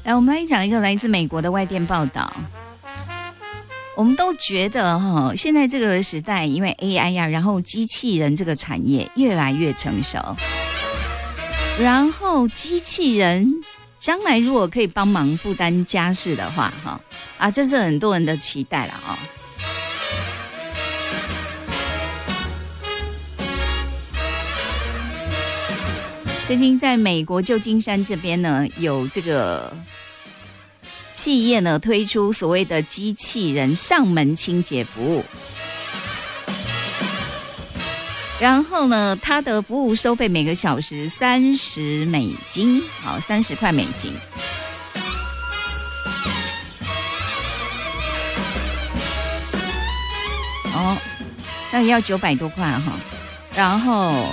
来，我们来讲一个来自美国的外电报道。我们都觉得现在这个时代，因为 AI 呀，然后机器人这个产业越来越成熟，然后机器人将来如果可以帮忙负担家事的话，这是很多人的期待了哦。最近在美国旧金山这边呢，有这个企业呢推出所谓的机器人上门清洁服务，然后呢，它的服务收费每个小时$30，好，$30。哦，这样要900多块哈，然后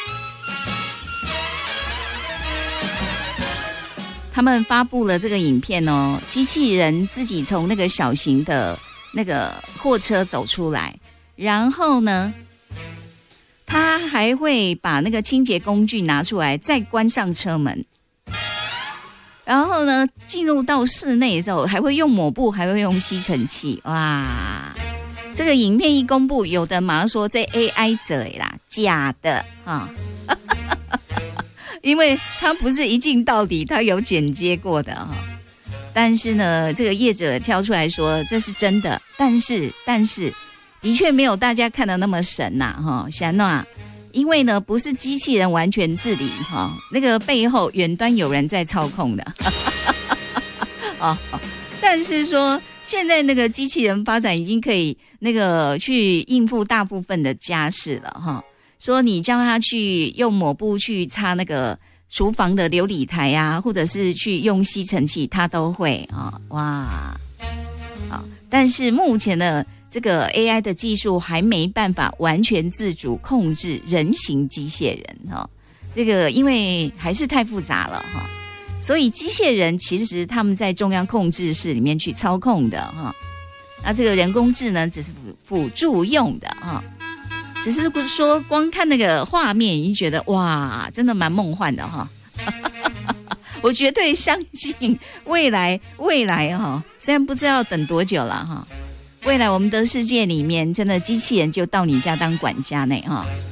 他们发布了这个影片哦，机器人自己从那个小型的那个货车走出来，然后呢，他还会把那个清洁工具拿出来，再关上车门，然后呢，进入到室内的时候，还会用抹布，还会用吸尘器，哇！这个影片一公布，有的马上说这 AI 者啦，假的哈。因为它不是一镜到底，它有剪接过的哈。但是呢，这个业者跳出来说这是真的，但是的确没有大家看的那么神呐哈。想那，因为呢不是机器人完全自理哈，那个背后远端有人在操控的。哦，但是说现在那个机器人发展已经可以那个去应付大部分的家事了哈。说你叫他去用抹布去擦那个厨房的流理台啊，或者是去用吸尘器，他都会啊，哇！好，但是目前的这个 AI 的技术还没办法完全自主控制人形机械人哈，这个因为还是太复杂了哈，所以机械人其实他们在中央控制室里面去操控的哈，那这个人工智能只是辅助用的哈。只是说光看那个画面已经觉得哇，真的蛮梦幻的哈。我绝对相信未来哈，虽然不知道等多久了哈，未来我们的世界里面真的机器人就到你家当管家呢哈。